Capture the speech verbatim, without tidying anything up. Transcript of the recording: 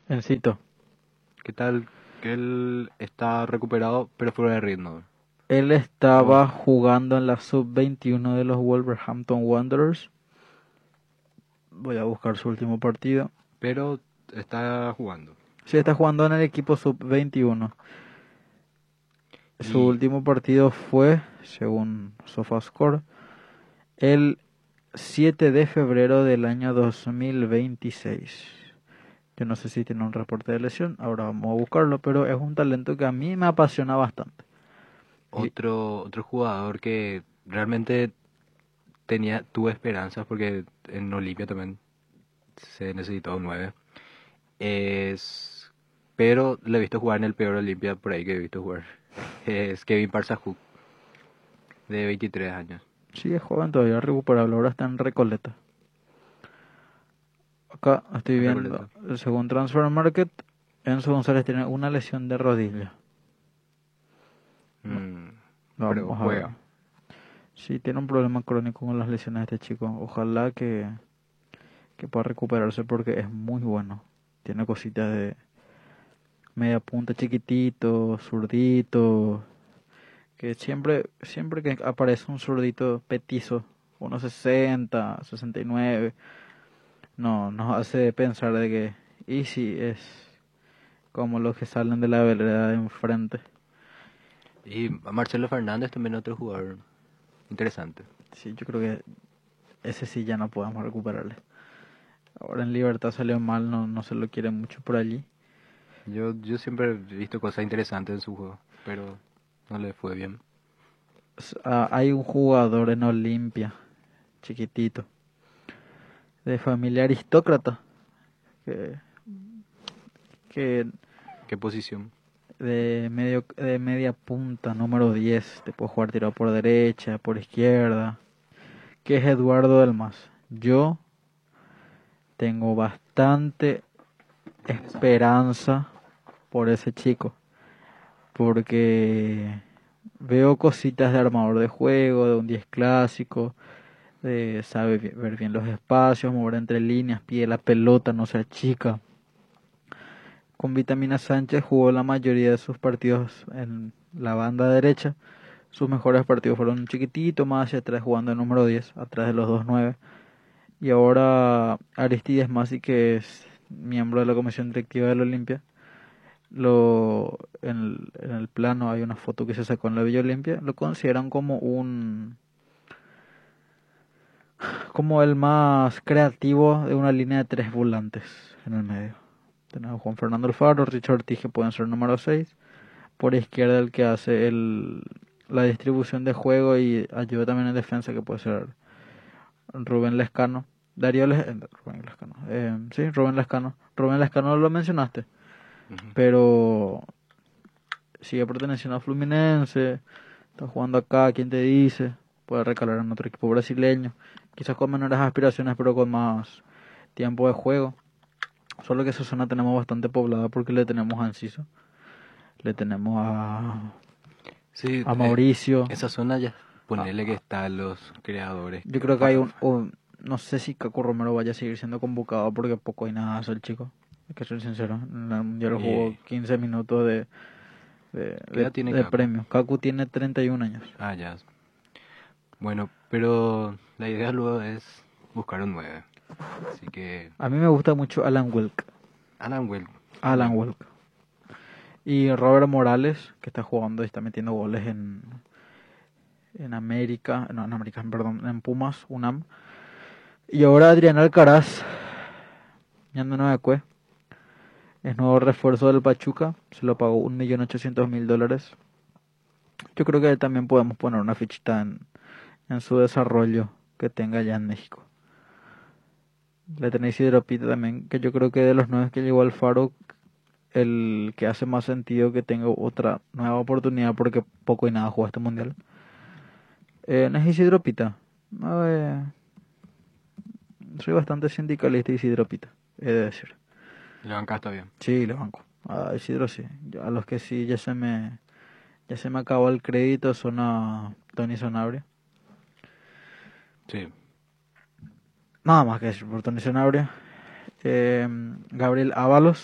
Encito. ¿Qué tal? Que él está recuperado, pero fuera de ritmo. Él Oh, estaba jugando en la sub veintiuno de los Wolverhampton Wanderers. Voy a buscar su último partido. pero está jugando. Sí, está jugando en el equipo sub veintiuno. Su Y, último partido fue, según SofaScore, el siete de febrero del año dos mil veintiséis. Yo no sé si tiene un reporte de lesión, ahora vamos a buscarlo, pero es un talento que a mí me apasiona bastante. Y otro, otro jugador que realmente tenía, tuve esperanzas porque en Olimpia también se necesitó un nueve. Es, pero le he visto jugar en el peor Olimpia por ahí que he visto jugar. Es Kevin Parsajuk, de veintitrés años. sí, es joven todavía, recuperable, ahora está en Recoleta. Acá estoy En viendo, Recoleta. según Transfer Market, Enzo González tiene una lesión de rodilla. No, Mm, pero vamos a ver. juega. Sí, tiene un problema crónico con las lesiones de este chico. Ojalá que, que pueda recuperarse porque es muy bueno. Tiene cositas de media punta chiquitito, zurdito, que siempre, siempre que aparece un zurdito petizo, uno sesenta, sesenta y nueve, no, nos hace pensar de que, y si es como los que salen de la vereda de enfrente. Y Marcelo Fernández también otro jugador interesante. Sí, yo creo que ese sí ya no podemos recuperarle. Ahora en Libertad salió mal, no, no se lo quiere mucho por allí. Yo, yo siempre he visto cosas interesantes en su juego, pero no le fue bien. S- ah, hay un jugador en Olimpia, chiquitito, de familia aristócrata, que, que ¿Qué posición? de medio de media punta, número diez, te puede jugar tirado por derecha, por izquierda, que es Eduardo del Mas. Yo tengo bastante esperanza por ese chico, porque veo cositas de armador de juego, de un diez clásico, de sabe vi- ver bien los espacios, mover entre líneas, pide la pelota, no se achica. Con Vitamina Sánchez jugó la mayoría de sus partidos en la banda derecha. Sus mejores partidos fueron un chiquitito más hacia atrás jugando el número diez, atrás de los dos nueve. Y ahora Aristides Masi, que es miembro de la comisión directiva del Olimpia, lo, en, el, en el plano hay una foto que se sacó en la Villa Olimpia, lo consideran como un como el más creativo de una línea de tres volantes en el medio. Tenemos Juan Fernando Alfaro, Richard Tige pueden ser número seis. Por izquierda el que hace el, la distribución de juego y ayuda también en defensa, que puede ser Rubén Lescano. Darío Les- eh, Rubén Lescano. Eh, sí, Rubén Lescano. Rubén Lescano lo mencionaste, Ujú. pero sigue perteneciendo a Fluminense. Está jugando acá, ¿quién te dice? Puede recalar en otro equipo brasileño. Quizás con menores aspiraciones, pero con más tiempo de juego. Solo que esa zona tenemos bastante poblada porque le tenemos a Enciso, le tenemos a, Sí, a eh, Mauricio. esa zona ya, A- ponerle que están los creadores. yo creo que hay Fa- un, fa- un- no sé si Caco Romero vaya a seguir siendo convocado porque poco y nada hace el chico. Hay que ser sincero. En el Mundial jugó y, quince minutos de, de, ¿qué de, edad tiene de Caco? premio. Caco tiene treinta y un años. Ah, ya. Bueno, pero la idea luego es buscar un nueve. Así que A mí me gusta mucho Alan Welk. Alan Well, ah, Alan bueno, Welk. Y Robert Morales, que está jugando y está metiendo goles en, en América, no, en América, perdón, en Pumas, UNAM. Y ahora Adrián Alcaraz, Ñando Nueve, es nuevo refuerzo del Pachuca, se lo pagó un millón ochocientos mil dólares. Yo creo que también podemos poner una fichita en, en su desarrollo que tenga allá en México. Le tenéis Hidropita también, que yo creo que de los nueve que llegó al Faro, el que hace más sentido que tenga otra nueva oportunidad porque poco y nada jugó este mundial. Eh, no es Isidro Pita. A ver, soy bastante sindicalista de Isidro Pita, he de decir. le banca está bien. Sí, lo banco. A Isidro sí. Yo- A los que sí ya se me ya se me acabó el crédito son a Tony Sanabria. Sí. Nada más que decir por Tony Sanabria. Eh, Gabriel Ábalos.